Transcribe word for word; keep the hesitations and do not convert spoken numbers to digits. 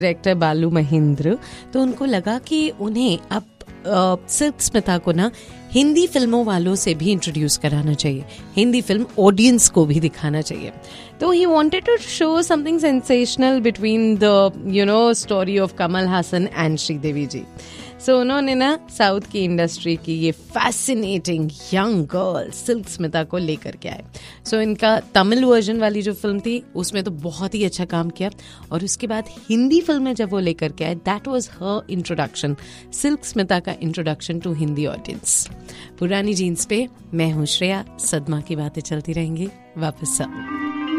Director बालू महेंद्र, तो उनको लगा कि उन्हें अब सिल्क स्मिता को ना हिंदी फिल्मों वालों से भी इंट्रोड्यूस कराना चाहिए, हिंदी फिल्म ऑडियंस को भी दिखाना चाहिए. तो he wanted to show something sensational between the you know story of Kamal Haasan and Sridevi ji. So so, उन्होंने ना साउथ की इंडस्ट्री की ये fascinating young girl silk Smita को लेकर के आए. सो so, इनका तमिल वर्जन वाली जो फिल्म थी उसमें तो बहुत ही अच्छा काम किया, और उसके बाद हिंदी फिल्म में जब वो लेकर के आए, that was her introduction, silk Smita का इंट्रोडक्शन टू हिंदी ऑडियंस. पुरानी जीन्स पे मैं हूँ श्रेया, सदमा की बातें चलती रहेंगी वापस सब.